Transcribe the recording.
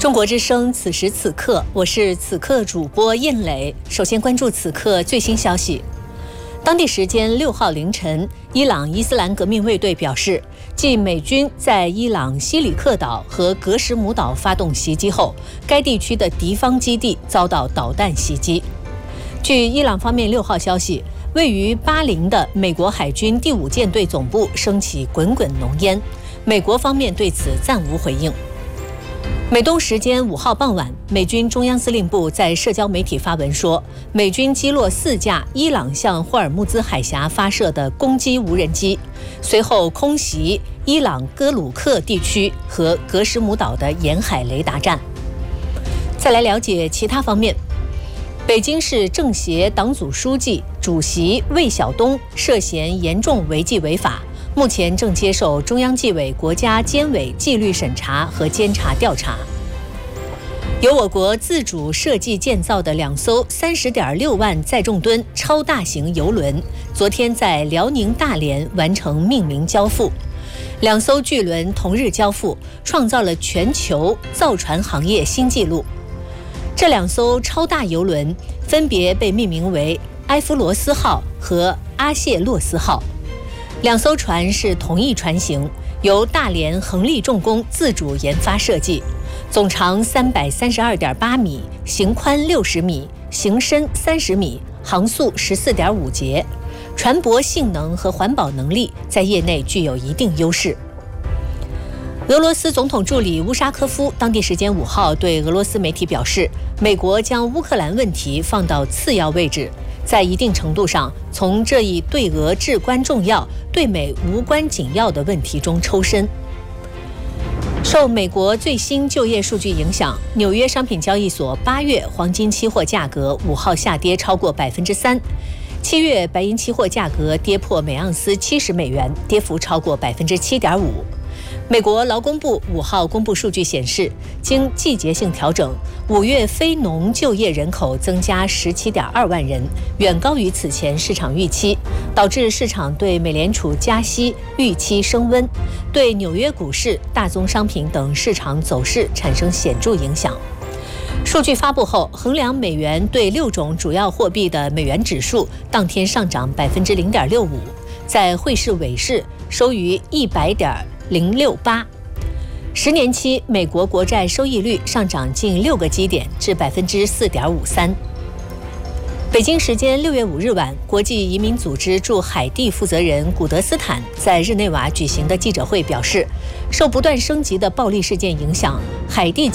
中国之声，此时此刻，我是此刻主播燕磊。首先关注此刻最新消息。当地时间6号凌晨，伊朗伊斯兰革命卫队表示，继美军在伊朗西里克岛和格什姆岛发动袭击后，该地区的敌方基地遭到导弹袭击。据伊朗方面6号消息，位于巴林的美国海军第5舰队总部升起滚滚浓烟，美国方面对此暂无回应。美东时间5号傍晚，美军中央司令部在社交媒体发文说，美军击落4架伊朗向霍尔木兹海峡发射的攻击无人机，随后空袭伊朗哥鲁克地区和格什姆岛的沿海雷达站。再来了解其他方面，北京市政协党组书记、主席魏晓东涉嫌严重违纪违法，目前正接受中央纪委国家监委纪律审查和监察调查。由我国自主设计建造的2艘30.6万载重吨超大型邮轮，昨天在辽宁大连完成命名交付。2艘巨轮同日交付，创造了全球造船行业新纪录。这2艘超大邮轮分别被命名为埃夫罗斯号和阿谢洛斯号。2艘船是同一船型，由大连恒力重工自主研发设计，总长332.8米，行宽60米，行深30米，航速14.5节，船舶性能和环保能力在业内具有一定优势。俄罗斯总统助理乌沙科夫当地时间5号对俄罗斯媒体表示，美国将乌克兰问题放到次要位置，在一定程度上从这一对俄至关重要、对美无关紧要的问题中抽身。受美国最新就业数据影响，纽约商品交易所8月黄金期货价格5号下跌超过3%，7月白银期货价格跌破每盎司70美元，跌幅超过7.5%。美国劳工部5号公布数据显示，经季节性调整，5月非农就业人口增加17.2万人，远高于此前市场预期，导致市场对美联储加息预期升温，对纽约股市、大宗商品等市场走势产生显著影响。数据发布后，衡量美元对6种主要货币的美元指数当天上涨0.65%，在汇市尾市收于100.068%，10年期美国国债收益率上涨近6个基点至4.53%。北京时间6月5日晚，国际移民组织驻海地负责人古德斯坦在日内瓦举行的记者会表示，受不断升级的暴力事件影响，海地